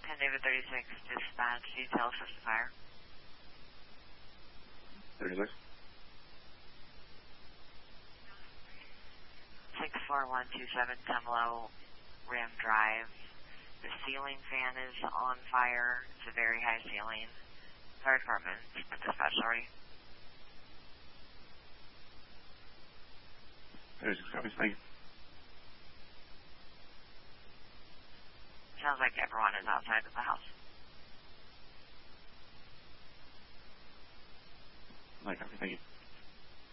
David 36, dispatch, details for the fire. 36. 64127 Temlo Rim Drive. The ceiling fan is on fire. It's a very high ceiling. Fire department, dispatch, sorry. 36 copies, thank you. Sounds like everyone is outside of the house. Copy, thank you.